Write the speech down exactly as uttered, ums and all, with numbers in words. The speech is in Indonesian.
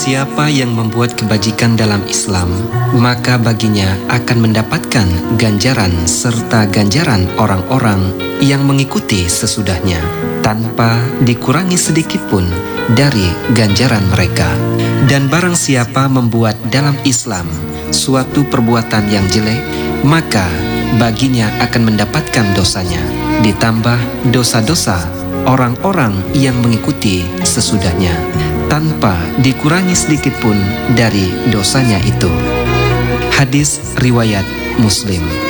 siapa yang membuat kebajikan dalam Islam, maka baginya akan mendapatkan ganjaran serta ganjaran orang-orang yang mengikuti sesudahnya, tanpa dikurangi sedikit pun dari ganjaran mereka. Dan barang siapa membuat dalam Islam suatu perbuatan yang jelek, maka baginya akan mendapatkan dosanya, ditambah dosa-dosa orang-orang yang mengikuti sesudahnya, tanpa dikurangi sedikit pun dari dosanya itu. Hadis riwayat Muslim.